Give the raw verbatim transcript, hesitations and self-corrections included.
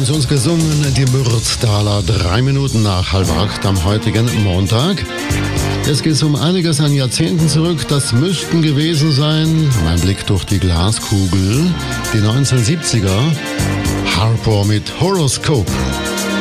haben sie uns gesungen, die Mürztaler, drei Minuten nach halb acht am heutigen Montag. Es geht um einiges an Jahrzehnten zurück, das müssten gewesen sein, mein Blick durch die Glaskugel, die neunzehnhundertsiebziger, Harpo mit Horoscope.